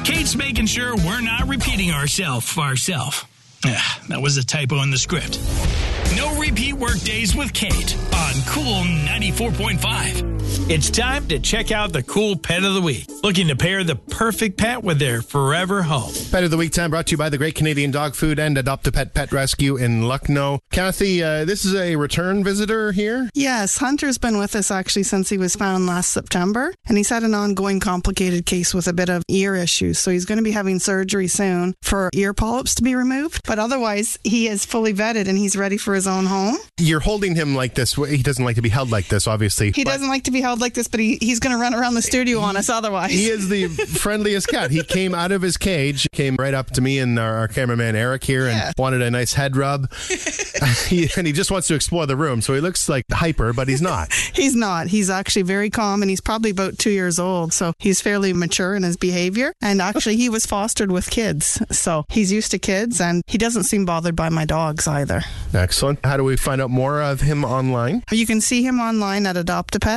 Kate's making sure we're not repeating ourselves. That was a typo in the script. No repeat work days with Kate on Cool 94.5. It's time to check out the Cool Pet of the Week. Looking to pair the perfect pet with their forever home. Pet of the Week time brought to you by the Great Canadian Dog Food and Adopt-A-Pet Pet Rescue in Lucknow. Kathy, this is a return visitor here? Yes, Hunter's been with us actually since he was found last September, and he's had an ongoing complicated case with a bit of ear issues. So he's going to be having surgery soon for ear polyps to be removed, but otherwise he is fully vetted and he's ready for his own home. You're holding him like this. He doesn't like to be held like this, obviously. He doesn't like to be held like this, but he's going to run around the studio on us otherwise. He is the friendliest cat. He came out of his cage, came right up to me and our cameraman Eric here and wanted a nice head rub. He just wants to explore the room, so he looks like hyper, but he's not. He's not. He's actually very calm, and he's probably about 2 years old, so he's fairly mature in his behavior. And actually, he was fostered with kids, so he's used to kids, and he doesn't seem bothered by my dogs either. Excellent. How do we find out more of him online? You can see him online at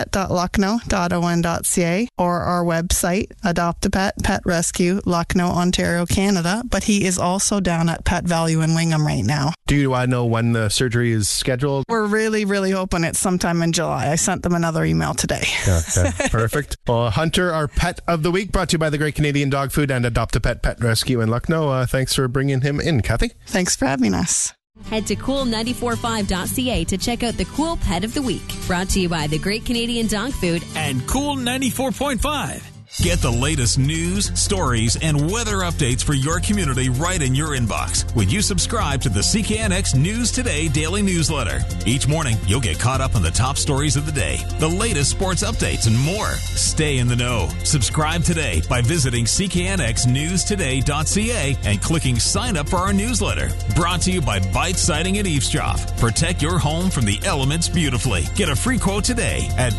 adoptapet.lucknow.on.ca or our website, Adopt-A-Pet Pet Rescue, Lucknow, Ontario, Canada. But he is also down at Pet Value in Wingham right now. Do you know when the surgery is scheduled? We're really, really hoping it's sometime in July. I sent them another email today. Okay, perfect. Well, Hunter, our Pet of the Week, brought to you by the Great Canadian Dog Food and Adopt-A-Pet Pet Rescue in Lucknow. Thanks for bringing him in, Kathy. Thanks for having us. Head to cool945.ca to check out the Cool Pet of the Week. Brought to you by the Great Canadian Dog Food and Cool 94.5. Get the latest news, stories, and weather updates for your community right in your inbox when you subscribe to the CKNX News Today daily newsletter. Each morning, you'll get caught up on the top stories of the day, the latest sports updates, and more. Stay in the know. Subscribe today by visiting cknxnewstoday.ca and clicking sign up for our newsletter. Brought to you by Bite Siding and Eavesdrop. Protect your home from the elements beautifully. Get a free quote today at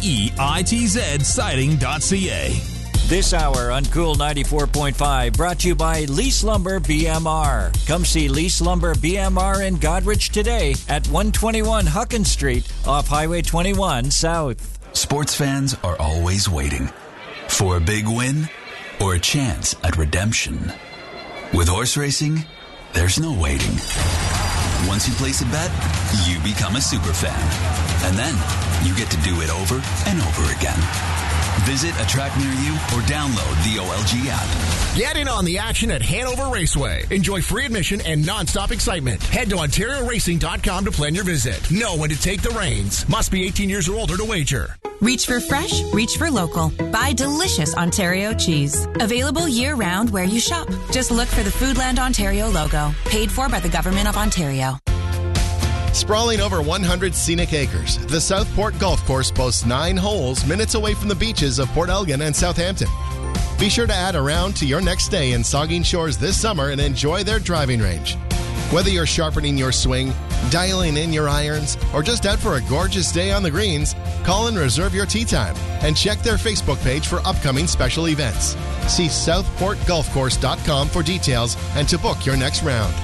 BEITZsiding.ca. This hour on Cool 94.5 brought to you by Lease Lumber BMR. Come see Lease Lumber BMR in Godrich today at 121 Hucken Street off Highway 21 South. Sports fans are always waiting for a big win or a chance at redemption. With horse racing, there's no waiting. Once you place a bet, you become a super fan. And then you get to do it over and over again. Visit a track near you or download the OLG app. Get in on the action at Hanover Raceway. Enjoy free admission and non-stop excitement. Head to OntarioRacing.com to plan your visit. Know when to take the reins. Must be 18 years or older to wager. Reach for fresh, reach for local. Buy delicious Ontario cheese. Available year-round where you shop. Just look for the Foodland Ontario logo. Paid for by the Government of Ontario. Sprawling over 100 scenic acres, the Southport Golf Course boasts 9 holes minutes away from the beaches of Port Elgin and Southampton. Be sure to add a round to your next stay in Saugeen Shores this summer and enjoy their driving range. Whether you're sharpening your swing, dialing in your irons, or just out for a gorgeous day on the greens, call and reserve your tee time and check their Facebook page for upcoming special events. See southportgolfcourse.com for details and to book your next round.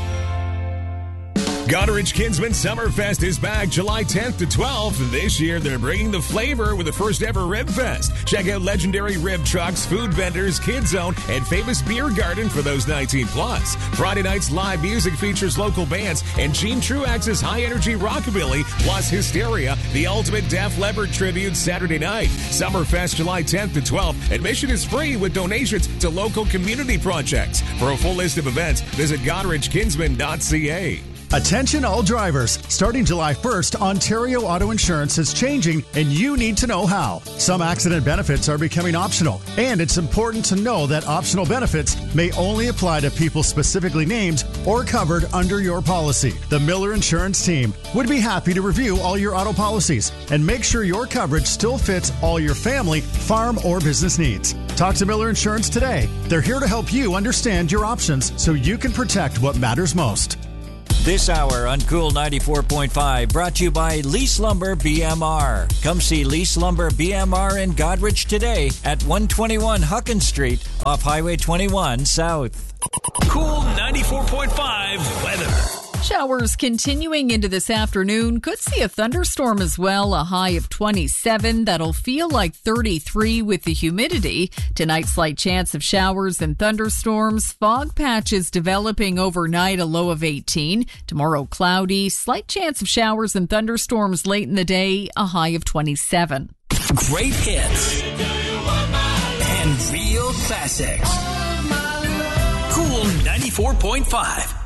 Goderich Kinsman Summerfest is back July 10th to 12th. This year, they're bringing the flavor with the first ever Rib Fest. Check out legendary rib trucks, food vendors, Kids Zone, and famous beer garden for those 19 plus. Friday night's live music features local bands and Gene Truax's high-energy rockabilly, plus Hysteria, the ultimate Def Leppard tribute Saturday night. Summerfest July 10th to 12th. Admission is free with donations to local community projects. For a full list of events, visit GoderichKinsman.ca. Attention all drivers. Starting July 1st, Ontario Auto Insurance is changing and you need to know how. Some accident benefits are becoming optional, and it's important to know that optional benefits may only apply to people specifically named or covered under your policy. The Miller Insurance team would be happy to review all your auto policies and make sure your coverage still fits all your family, farm, or business needs. Talk to Miller Insurance today. They're here to help you understand your options so you can protect what matters most. This hour on Cool 94.5 brought to you by Lease Lumber BMR. Come see Lease Lumber BMR in Godrich today at 121 Hucken Street off Highway 21 South. Cool 94.5 weather. Showers continuing into this afternoon. Could see a thunderstorm as well, a high of 27. That'll feel like 33 with the humidity. Tonight, slight chance of showers and thunderstorms. Fog patches developing overnight, a low of 18. Tomorrow, cloudy. Slight chance of showers and thunderstorms late in the day, a high of 27. Great hits and real classics. Cool 94.5.